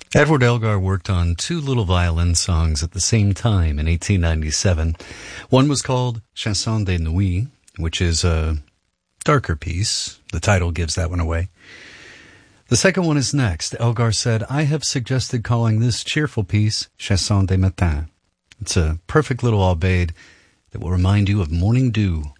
Edward Elgar worked on two little violin songs at the same time in 1897. One was called Chanson de Nuit, which is a darker piece. The title gives that one away. The second one is next. Elgar said, I have suggested calling this cheerful piece Chanson de Matin. It's a perfect little aubade that will remind you of morning dew.